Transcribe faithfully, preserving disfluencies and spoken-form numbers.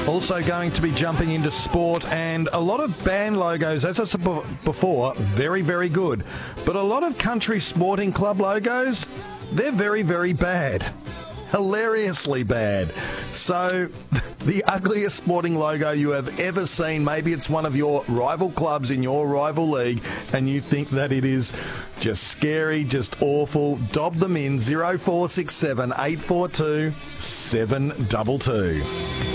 Also going to be jumping into sport, and a lot of band logos, as I said before, very, very good. But a lot of country sporting club logos, they're very, very bad. Hilariously bad. So, the ugliest sporting logo you have ever seen, maybe it's one of your rival clubs in your rival league, and you think that it is just scary, just awful. Dob them in, zero four six seven, eight four two, seven two two.